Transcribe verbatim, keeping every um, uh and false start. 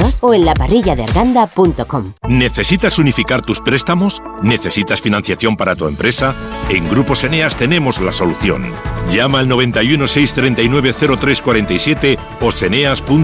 más o en la parrilla de arganda punto com. ¿Necesitas unificar tus préstamos? ¿Necesitas financiación para tu empresa? En Grupos Eneas tenemos la solución. Llama al noventa y uno, seiscientos treinta y nueve, cero tres cuarenta y siete o seneas punto com.